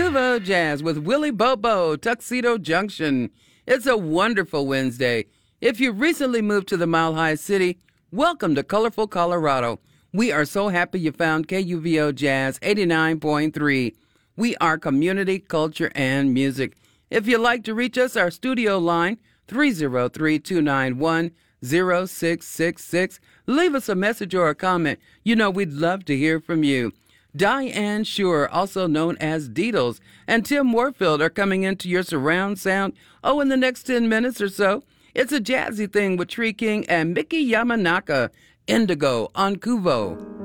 Kuvo Jazz with Willie Bobo, Tuxedo Junction. It's a wonderful Wednesday. If you recently moved to the Mile High City, welcome to colorful Colorado. We are so happy you found KUVO Jazz 89.3. We are community, culture, and music. If you'd like to reach us, our studio line, 303-291-0666. Leave us a message or a comment. You know we'd love to hear from you. Diane Shure, also known as Deedles, and Tim Warfield are coming into your surround sound, in the next 10 minutes or so. It's a jazzy thing with Tree King and Mickey Yamanaka. Indigo on Kuvo.